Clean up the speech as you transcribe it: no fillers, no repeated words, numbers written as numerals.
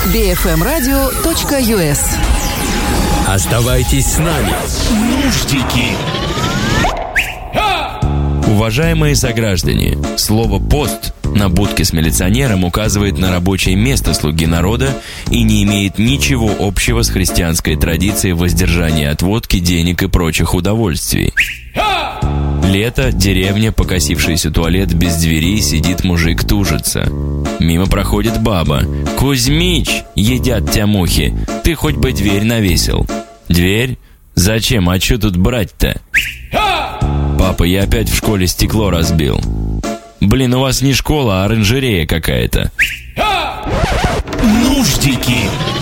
bfmradio.us. Оставайтесь с нами. Нуждики. Уважаемые сограждане, слово «пост» на будке с милиционером указывает на рабочее место слуги народа и не имеет ничего общего с христианской традицией воздержания от водки, денег и прочих удовольствий. Лето, деревня, покосившийся туалет без двери, сидит мужик, тужится. Мимо проходит баба. «Кузьмич, едят тебя мухи, ты хоть бы дверь навесил». «Дверь? Зачем? А что тут брать-то?» «Папа, я опять в школе стекло разбил». «Блин, у вас не школа, а оранжерея какая-то». Нуждики.